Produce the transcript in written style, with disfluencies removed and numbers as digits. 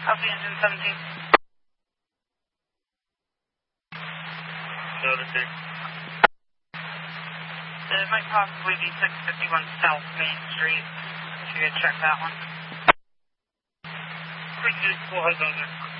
Alpha Engine 17. Noticing. It might possibly be 651 South Main Street. If you could check that one. Quick, 4 heads on there.